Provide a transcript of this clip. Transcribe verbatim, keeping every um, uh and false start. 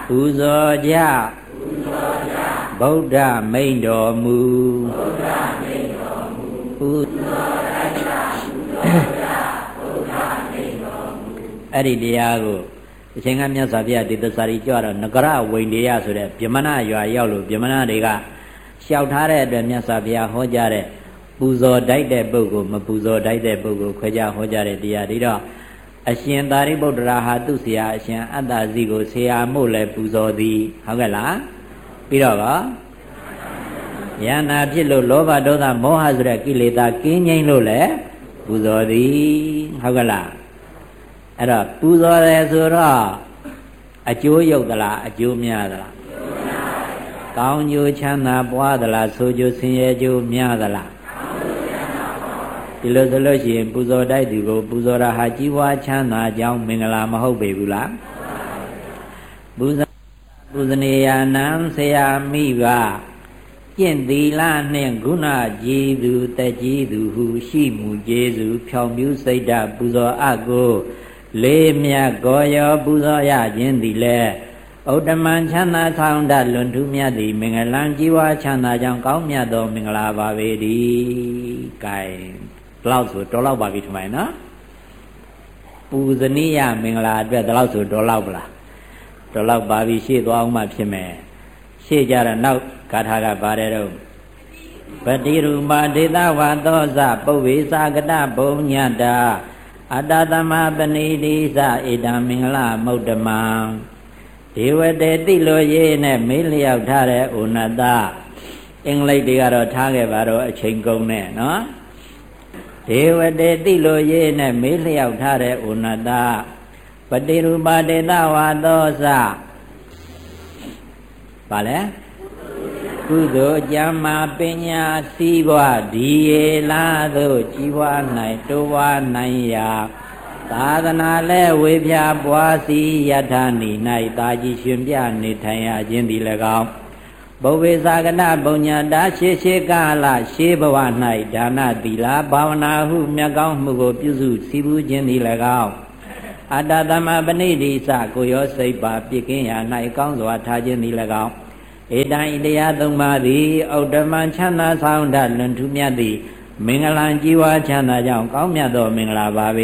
ပူဇော်ကြဗုဒ္ဓမိန့်တော်မူပူအဲ့ဒီတရားကိုအချိန်ကမြတ်စွာဘုရားဒီသစ္စာကြီးကြွတော့နဂရဝိန္ဒေယဆိုတဲ့ဗြဟ္မဏရွာရောက်လို့ဗြဟ္မဏတွေကလျှောက်ထားတဲ့အတွက်မြတ်စွာဘုရားဟောကြားတဲ့ပူဇော်တိုက်တဲ့ပုဂ္ဂိုလ်မပူဇော်တိုက်တဲ့ပုဂ္ဂိုလ်ခွဲခြားဟောကြားတဲ့တရားဒီတော့အရှင်သာရိပုတ္တရာဟာသူ့ဆရာအရှင်အတ္တဇိကိုဆရာမို့လဲပူဇော်သည်ဟုတ်ကဲ့လားပြီးတော့ကယန္နာဖြစ်လို့လောဘဒေါသမောဟဆိုတဲ့ကိလေသာကင်းငြိမ်းလို့လဲပူဇော်သည်ဟုတ်ကဲ့လားအဲ့တော့ပူဇော်တယ်ဆိုတော့အကျိုးရုပ်သလားအကျိုးများသလားကောင်းကျိုးချမ်းသာပွားသလားဆိုကျိုးဆင်းရဲကျိုးများသလားဒီလိုဆိုလို့ရှိရင်ပူဇော်တိုက်သူကိုပူဇော်တာဟာကြီးပွားချမ်းသာကြောင်းမင်္ဂလာမဟုတ်ပေဘူးလားပူဇော်ပူဇနေယနံဆရာမိဘကျင့်သီလနှင့်ဂုဏကြီးသူတက်ကြီးသူဟုရှိမှုကျေးဇူးဖြောင်ပြူစိတ်ဓာတ်ပူဇော်အပ်ကိုလေးမြတ်ကိုရောပူဇော်ရခြင်းသည်လဲဥဒ္ဓမံချမ်းသာဆောင်တတ်လွန်ထူးမြတ်သည်မင်္ဂလံကြီးပွားချမ်းသာကြောင်းကောင်းမြတ်သောမင်္ဂလာပါပေ၏ကဲဒီလောက်ဆိုတော်လောက်ပါပြီထင်ပါရဲ့နော်ပူဇနီယမင်္ဂလာအတွက်ဒီလောက်ဆိုတော်လောက်ပလားတော်လောက်ပါပြီရှေ့သွားအောင်မှဖြစ်မယ်ရှေ့ကြတော့နောက်ဂါထာကပါတယ်တော့ပတိရူပဒေသဝါသောဇပုဗ္ဗေသာကတဘုံညတာအတ္တသမပဏိတိသဧတံမင်္ဂလမုဒ္ဓမံဒေဝတေတိလိုရေးနဲ့မေးလျောက်ထားတဲ့ဩနတအင်္ဂလိပ်တွေကတော့ထားခဲ့ပါတော့အချိန်ကုန်နဲ့နော်ဒေဝတေတိလိုရေးနဲ့မေးလျောက်ထားတဲ့ဩနတပတိရူပဒေသဝါသောဇပါလေကုသိုလ်ကြမ်းမာပညာစည်းဝါဒီရေလာသို့ကြီးပွားနိုင်တိုးပွားနိုင်ရာသာသနာလဲဝေဖြာပွားစီယထာနိ၌တာကြီးရှင်ပြနေထိုင်ရခြင်းသည်၎င်းဘုဗ္ဗေသာကနာပုညတာရှေရှေကာလရှေဘဝ၌ဒါနသီလဘာဝနာဟုမြတ်ကောင်းမှုကိုပြုစုစည်းပူးခြင်းသည်၎င်းအတ္တသမပဏိတိစကိုရောစိတ်ပါပြည့်ကင်းရာ၌ကောင်းစွာထားခြင်းသည်၎င်းဧတံဣတရားသုံးပါးသည်ဥဒ္ဓမံချမ်းသာဆောင်တတ်လွန်ထူးမြတ်သည်မင်္ဂလံကြီးဝါချမ်းသာကြောင့်ကောင်းမြတ်သောမင်္ဂလာပါပေ